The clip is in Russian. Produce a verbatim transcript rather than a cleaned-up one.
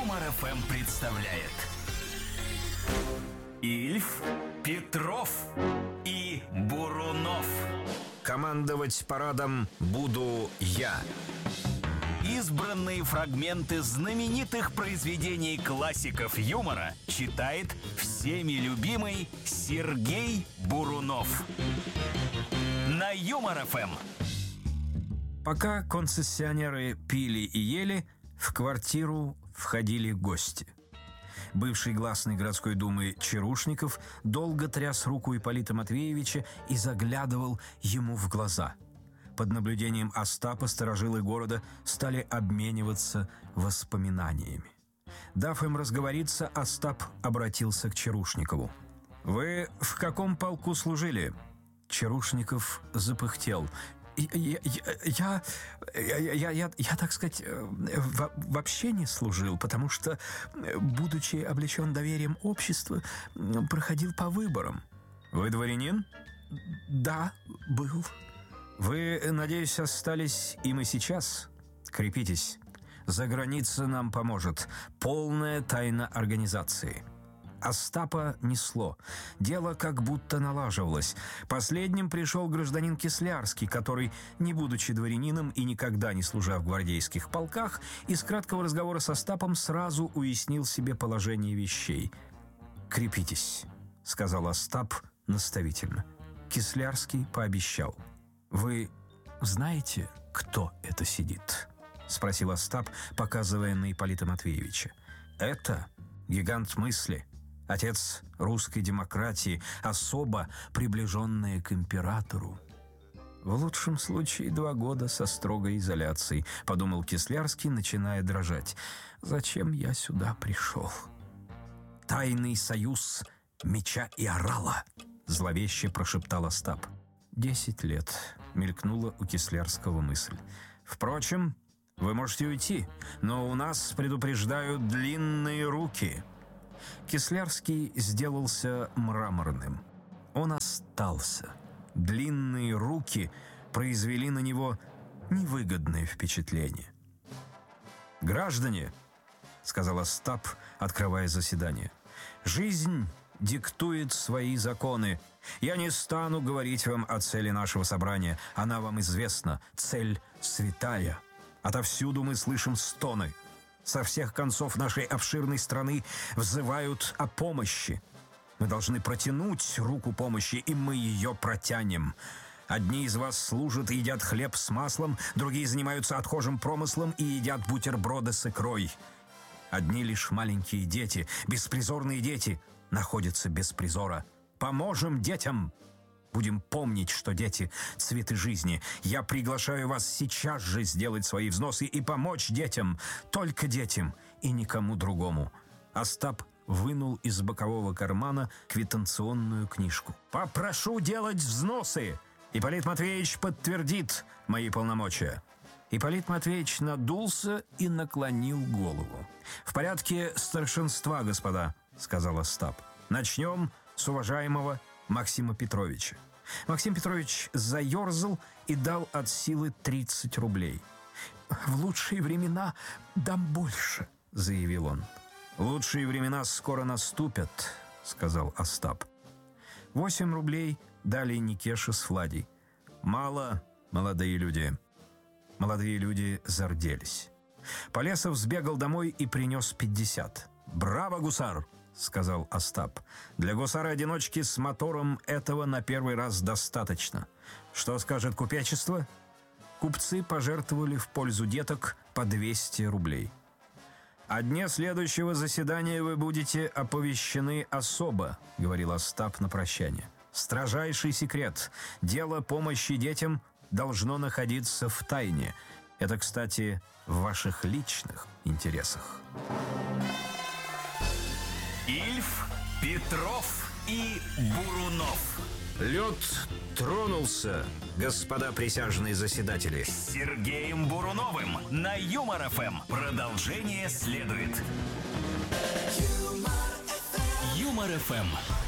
Юмор эф эм представляет Ильф, Петров и Бурунов. Командовать парадом буду я. Избранные фрагменты знаменитых произведений классиков юмора читает всеми любимый Сергей Бурунов. На Юмор эф эм. Пока концессионеры пили и ели, в квартиру входили гости. Бывший гласный городской думы Чарушников долго тряс руку Ипполита Матвеевича и заглядывал ему в глаза. Под наблюдением Остапа старожилы города стали обмениваться воспоминаниями. Дав им разговориться, Остап обратился к Чарушникову. «Вы в каком полку служили?» Чарушников запыхтел. Я, я, я, я, я, я, так сказать, вообще не служил, потому что, будучи облечен доверием общества, проходил по выборам. Вы дворянин? Да, был. Вы, надеюсь, остались им и сейчас? Крепитесь. За граница нам поможет. Полная тайна организации. Остапа несло. Дело как будто налаживалось. Последним пришел гражданин Кислярский, который, не будучи дворянином и никогда не служа в гвардейских полках, из краткого разговора с Остапом сразу уяснил себе положение вещей. «Крепитесь», — сказал Остап наставительно. Кислярский пообещал. «Вы знаете, кто это сидит?» — спросил Остап, показывая на Ипполита Матвеевича. «Это гигант мысли, отец русской демократии, особо приближенная к императору». «В лучшем случае два года со строгой изоляцией», — подумал Кислярский, начиная дрожать. «Зачем я сюда пришел?» «Тайный союз меча и орала», — зловеще прошептал Остап. «Десять лет», — мелькнула у Кислярского мысль. «Впрочем, вы можете уйти, но у нас, предупреждаю, длинные руки». Кислярский сделался мраморным. Он остался. Длинные руки произвели на него невыгодное впечатление. «Граждане», — сказал Остап, открывая заседание, — «жизнь диктует свои законы. Я не стану говорить вам о цели нашего собрания. Она вам известна. Цель святая. Отовсюду мы слышим стоны. Со всех концов нашей обширной страны взывают о помощи. Мы должны протянуть руку помощи, и мы ее протянем. Одни из вас служат и едят хлеб с маслом, другие занимаются отхожим промыслом и едят бутерброды с икрой. Одни лишь маленькие дети, беспризорные дети, находятся без призора. Поможем детям! Будем помнить, что дети — цветы жизни. Я приглашаю вас сейчас же сделать свои взносы и помочь детям. Только детям и никому другому». Остап вынул из бокового кармана квитанционную книжку. «Попрошу делать взносы. Ипполит Матвеевич подтвердит мои полномочия». Ипполит Матвеевич надулся и наклонил голову. «В порядке старшинства, господа», — сказал Остап. «Начнем с уважаемого Максима Петровича». Максим Петрович заерзал и дал от силы тридцать рублей. «В лучшие времена дам больше», — заявил он. «Лучшие времена скоро наступят», — сказал Остап. Восемь рублей дали Никеша с Владей. «Мало, молодые люди». Молодые люди зарделись. Полесов сбегал домой и принес пятьдесят. «Браво, гусар!» — сказал Остап. «Для гусара-одиночки с мотором этого на первый раз достаточно. Что скажет купечество?» Купцы пожертвовали в пользу деток по двести рублей. «О дне следующего заседания вы будете оповещены особо», — говорил Остап на прощание. «Строжайший секрет. Дело помощи детям должно находиться в тайне. Это, кстати, в ваших личных интересах». Ильф, Петров и Бурунов. Лед тронулся, господа присяжные заседатели. С Сергеем Буруновым на Юмор эф эм. Продолжение следует. Юмор эф эм.